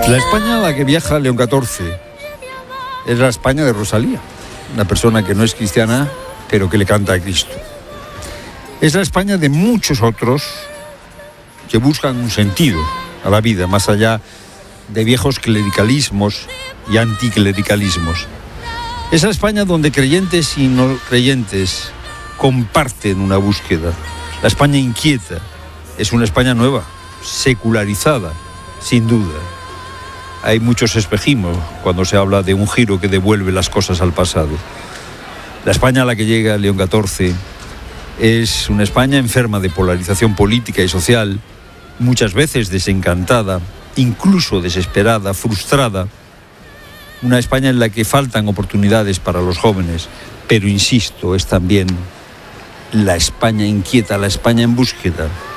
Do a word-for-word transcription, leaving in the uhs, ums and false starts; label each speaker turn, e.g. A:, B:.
A: La España a la que viaja León catorce es la España de Rosalía, una persona que no es cristiana, pero que le canta a Cristo. Es la España de muchos otros que buscan un sentido a la vida, más allá de viejos clericalismos y anticlericalismos. Es la España donde creyentes y no creyentes comparten una búsqueda. La España inquieta es una España nueva, secularizada, sin duda. Hay muchos espejismos cuando se habla de un giro que devuelve las cosas al pasado. La España a la que llega León catorce es una España enferma de polarización política y social, muchas veces desencantada, incluso desesperada, frustrada. Una España en la que faltan oportunidades para los jóvenes, pero insisto, es también la España inquieta, la España en búsqueda.